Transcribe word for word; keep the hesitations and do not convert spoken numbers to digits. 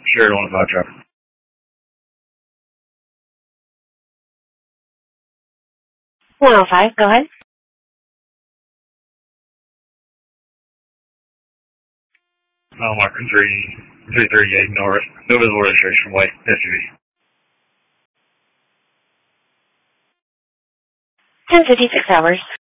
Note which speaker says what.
Speaker 1: Sure, one five traffic.
Speaker 2: one oh five, go ahead.
Speaker 1: Oh, marker three, three thirty-eight north. No visible registration, white S U V.
Speaker 2: ten fifty-six hours.